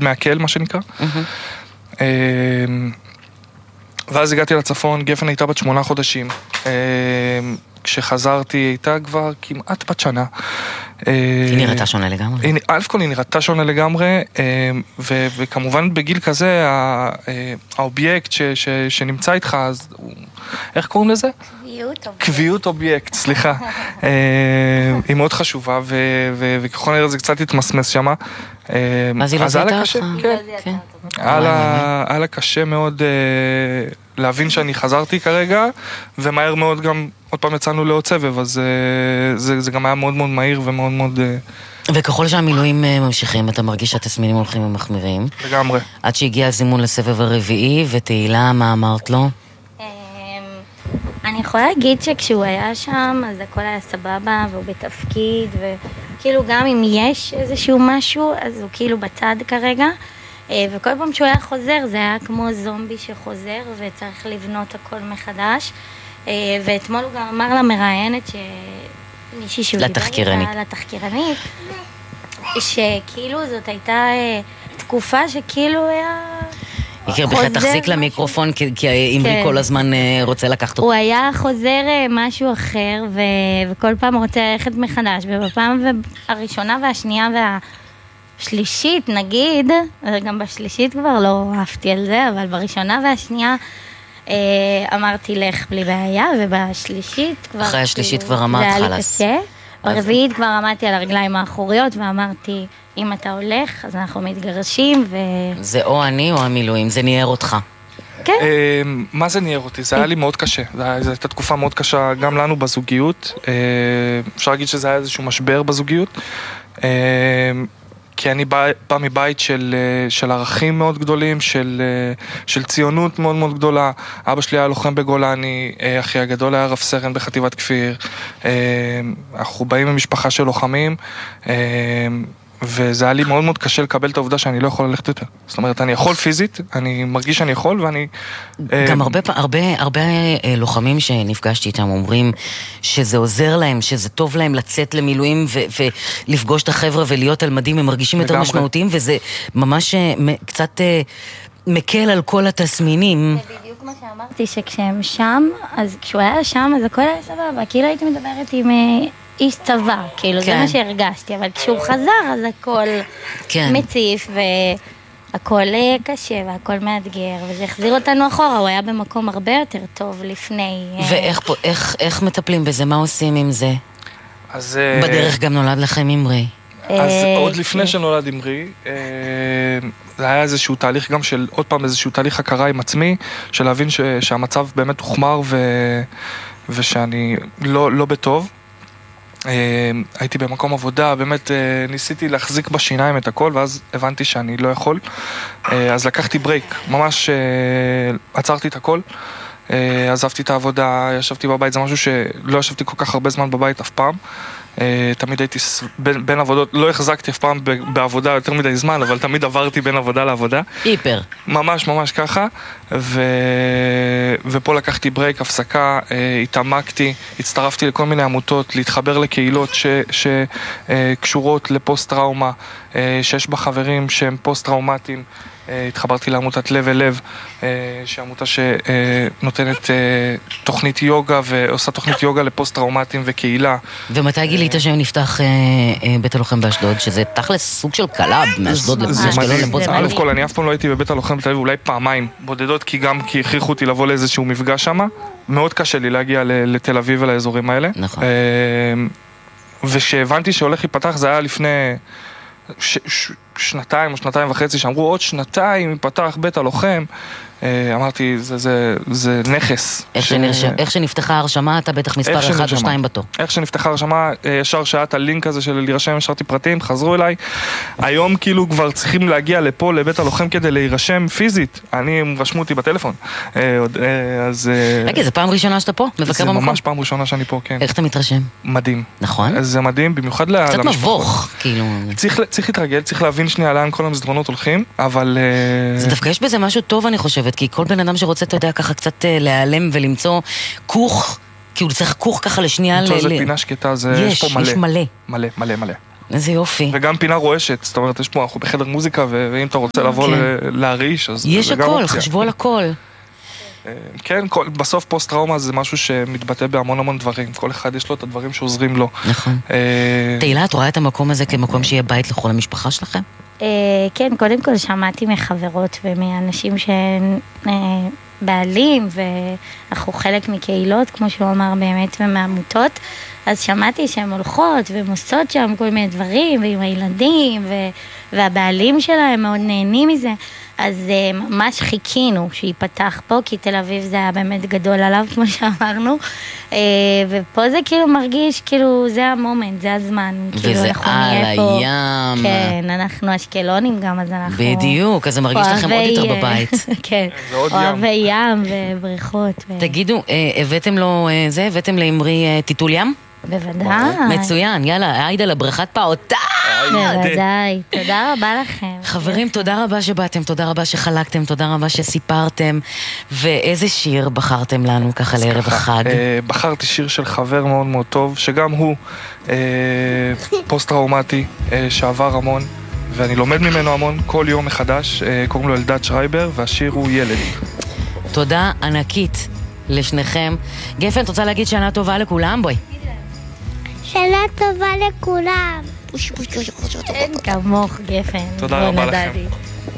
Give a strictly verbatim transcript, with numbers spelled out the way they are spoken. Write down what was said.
מהקל, מה שנקרא. ואז הגעתי לצפון, גפן הייתה בת שמונה חודשים. כשחזרתי הייתה כבר כמעט בת שנה. היא נראתה שונה לגמרי. א' כל היא נראתה שונה לגמרי, וכמובן בגיל כזה, האובייקט שנמצא איתך, איך קוראים לזה? קביעות אובייקט. קביעות אובייקט, סליחה. היא מאוד חשובה, וככל נראה זה קצת התמסמס שמה. אז היא לא זיהתה אותך? כן. היה לה קשה מאוד להבין שאני חזרתי כרגע, ומהר מאוד גם עוד פעם יצאנו לעוד סבב, אז זה, זה גם היה מאוד מאוד מהיר ומאוד מאוד... וככל שהמילואים ממשיכים, אתה מרגיש שהתסמינים הולכים ומחמירים. לגמרי. עד שהגיע הזימון לסבב הרביעי, ותהילה, מה אמרת לו? אני יכולה להגיד שכשהוא היה שם, אז הכל היה סבבה, והוא בתפקיד, וכאילו גם אם יש איזשהו משהו, אז הוא כאילו בצד כרגע, וכל פעם שהוא היה חוזר, זה היה כמו זומבי שחוזר, וצריך לבנות הכל מחדש. ואתמול הוא גם אמר למראיינת שמישהי שהוא דיבר איתה, לתחקירנית, שכאילו זאת הייתה תקופה שכאילו היה... יקר, בכלל תחזיק למיקרופון, כי אמרי כל הזמן רוצה לקחת אותו. הוא היה חוזר משהו אחר, וכל פעם רוצה ללכת מחדש, ובפעם הראשונה והשנייה והשלישית, נגיד, גם בשלישית כבר לא אהבתי על זה, אבל בראשונה והשנייה אמרתי לך בלי בעיה, ובשלישית כבר... אחרי השלישית כבר אמרת חלס. זה היה לי קשה. ברביעית כבר עמדתי על הרגליים האחוריות, ואמרתי, אם אתה הולך, אז אנחנו מתגרשים, ו... זה או אני או המילואים, זה ניער אותך. כן. מה זה ניער אותי? זה היה לי מאוד קשה. זו הייתה תקופה מאוד קשה גם לנו בזוגיות. אפשר להגיד שזה היה איזשהו משבר בזוגיות. כי אני בא, בא מבית של, של ערכים מאוד גדולים, של, של ציונות מאוד מאוד גדולה. אבא שלי היה לוחם בגולני, אחי הגדול היה רב סרן בחטיבת כפיר. אנחנו באים ממשפחה של לוחמים, וזה היה לי מאוד מאוד קשה לקבל את העובדה שאני לא יכול ללכת יותר. זאת אומרת, אני יכול פיזית, אני מרגיש שאני יכול, ואני... גם הרבה, הרבה, הרבה לוחמים שנפגשתי איתם אומרים שזה עוזר להם, שזה טוב להם לצאת למילואים ולפגוש את החבר'ה ולהיות על מדים, הם מרגישים יותר משמעותיים, וזה ממש קצת מקל על כל התסמינים. זה בדיוק מה שאמרתי, שכשהם שם, אז כשהוא היה שם, אז הכל היה סבבה, כאילו הייתי מדברת עם... איש צבא, כאילו, כן. זה מה שהרגשתי, אבל כשהוא חזר, אז הכל כן. מציף, והכל קשה, והכל מאתגר, וזה החזיר אותנו אחורה, הוא היה במקום הרבה יותר טוב לפני... ואיך איך, איך מטפלים בזה? מה עושים עם זה? אז... בדרך גם נולד לכם אמרי. אז עוד לפני שנולד אמרי, זה היה איזשהו תהליך גם של, עוד פעם איזשהו תהליך הכרה עם עצמי, של להבין ש, שהמצב באמת הוחמר, ו, ושאני לא, לא בטוב. הייתי במקום עבודה, באמת ניסיתי להחזיק בשיניים את הכל, ואז הבנתי שאני לא יכול. אז לקחתי ברייק, ממש עצרתי את הכל, עזבתי את העבודה, ישבתי בבית, זה משהו שלא ישבתי כל כך הרבה זמן בבית אף פעם. תמיד הייתי בין, בין עבודות, לא החזקתי אף פעם בעבודה יותר מדי זמן, אבל תמיד עברתי בין עבודה לעבודה. היפר. ממש ממש ככה, ו... ופה לקחתי ברייק, הפסקה, התעמקתי, הצטרפתי לכל מיני עמותות, להתחבר לקהילות ש... שקשורות לפוסט-טראומה, שיש בה חברים שהם פוסט-טראומטיים. התחברתי לעמותת לב אל לב, שעמותה שנותנת תוכנית יוגה ועושה תוכנית יוגה לפוסט-טראומטיים וקהילה. ומתי גילית שנפתח בית הלוחם באשדוד, שזה תכלס סוג של קלאב מאשדוד לאשקלון לבוץ? א' כל, אני אף פעם לא הייתי בבית הלוחם בתל אביב, אולי פעמיים בודדות, כי גם כי הכריחו אותי לבוא לאיזשהו מפגש שם. מאוד קשה לי להגיע לתל אביב ולאזורים האלה. נכון. ושהבנתי שהולך להיפתח, זה היה לפני... ש, ש, שנתיים או שנתיים וחצי, שאמרו עוד שנתיים יפתח בית הלוחם, אמרתי, זה, זה, זה נכס. איך, ש... שנרש... איך שנפתחה הרשמה, אתה בטח מספר אחד או שתיים בתור. איך שנפתחה הרשמה, ישר שעת הלינק הזה של להירשם, השארתי פרטים, חזרו אליי. היום כאילו כבר צריכים להגיע לפה, לבית הלוחם, כדי להירשם פיזית. אני, רשמו אותי בטלפון. אז... רגע, זה פעם ראשונה שאתה פה? מבקר במקום? זה ממש פעם ראשונה שאני פה, כן. איך אתה מתרשם? מדהים. נכון? זה מדהים, במיוחד למשפחות. קצת מבוך, כאילו. צריך, צריך להתרגל, צריך להבין שנייה לאן כל המסדרונות הולכים, אבל... זה דווקא יש בזה משהו טוב, אני חושבת, כי כל בן אדם שרוצה, אתה יודע, ככה קצת להיעלם ולמצוא כוך, כי הוא צריך כוך ככה לשנייה... למצוא איזה פינה שקטה, זה יש פה מלא. יש מלא. מלא, מלא, מלא. איזה יופי. וגם פינה רועשת, זאת אומרת, יש פה, אנחנו בחדר מוזיקה, ואם אתה רוצה לבוא להרעיש, אז יש הכל, חשבו על הכל. כן, בסוף פוסט-טראומה זה משהו שמתבטא בהמון המון דברים. כל אחד יש לו את הדברים שעוזרים לו. נכון. תהילה, את רואה את המקום הזה כמקום שיהיה בית לכל המשפחה שלכם? כן, קודם כל שמעתי מחברות ומאנשים שהן בעלים, ואנחנו חלק מקהילות, כמו שהוא אמר באמת, ומעמותות. אז שמעתי שהן הולכות והן עושות שם כל מיני דברים, ועם הילדים, והבעלים שלהם מאוד נהנים מזה. אז ממש חיכינו שיפתח פה, כי תל אביב זה היה באמת גדול עליו, כמו שאמרנו. ופה זה כאילו מרגיש, כאילו זה המומנט, זה הזמן. וזה על הים. כן, אנחנו אשקלונים גם, אז אנחנו... בדיוק, אז זה מרגיש לכם עוד יותר בבית. כן, אוהבי ים ובריכות. תגידו, הבאתם לו זה, הבאתם לאמרי טיטול ים? בוודאי. מצוין, יאללה, עאידה לבריכת פעוטה. בוודאי, תודה רבה לכם. חברים, תודה רבה שבאתם, תודה רבה שחלקתם, תודה רבה שסיפרתם. ואיזה שיר בחרתם לנו ככה לערב החג? בחרתי שיר של חבר מאוד מאוד טוב, שגם הוא פוסט-טראומטי, שעבר המון, ואני לומד ממנו המון כל יום מחדש. קוראים לו אלדד שרייבר, והשיר הוא ילד. תודה ענקית לשניכם. גפן, את רוצה להגיד שנה טובה לכולם? בואי. שנה טובה לכולם. אין כמוך, גפן. תודה רבה לכם.